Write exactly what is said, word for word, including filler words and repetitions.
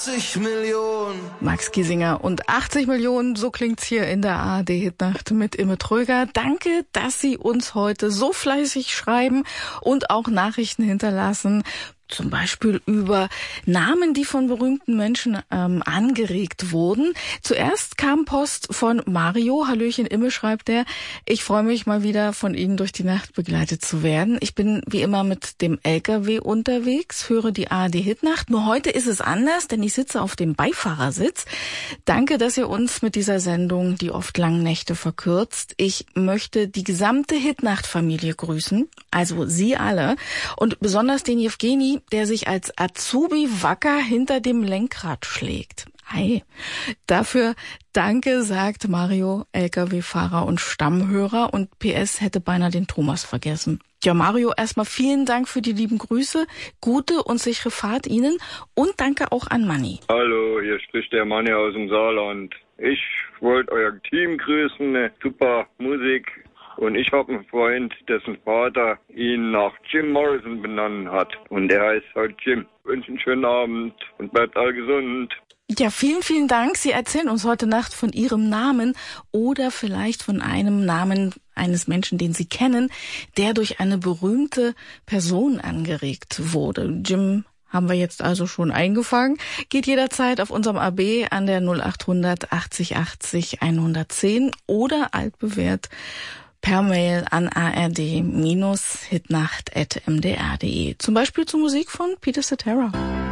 achtzig Millionen. Max Giesinger und achtzig Millionen, so klingt's hier in der A R D-Hitnacht mit Imme Tröger. Danke, dass Sie uns heute so fleißig schreiben und auch Nachrichten hinterlassen. Zum Beispiel über Namen, die von berühmten Menschen ähm, angeregt wurden. Zuerst kam Post von Mario. Hallöchen Imme, schreibt er. Ich freue mich mal wieder von Ihnen durch die Nacht begleitet zu werden. Ich bin wie immer mit dem L K W unterwegs, höre die A R D-Hitnacht. Nur heute ist es anders, denn ich sitze auf dem Beifahrersitz. Danke, dass ihr uns mit dieser Sendung die oft langen Nächte verkürzt. Ich möchte die gesamte Hitnacht-Familie grüßen, also Sie alle und besonders den Jewgeni, der sich als Azubi wacker hinter dem Lenkrad schlägt. Ei. Dafür danke, sagt Mario, L K W-Fahrer und Stammhörer, und P S hätte beinahe den Thomas vergessen. Ja, Mario, erstmal vielen Dank für die lieben Grüße, gute und sichere Fahrt Ihnen und danke auch an Manni. Hallo, hier spricht der Manni aus dem Saarland. Ich wollte euer Team grüßen, super Musik. Und ich habe einen Freund, dessen Vater ihn nach Jim Morrison benannt hat. Und der heißt halt Jim. Ich wünsche einen schönen Abend und bleibt all gesund. Ja, vielen, vielen Dank. Sie erzählen uns heute Nacht von Ihrem Namen oder vielleicht von einem Namen eines Menschen, den Sie kennen, der durch eine berühmte Person angeregt wurde. Jim haben wir jetzt also schon eingefangen. Geht jederzeit auf unserem A B an der null achthundert achtzig achtzig hundertzehn oder altbewährt per Mail an a r d Bindestrich hitnacht at m d r punkt d e. Zum Beispiel zur Musik von Peter Cetera.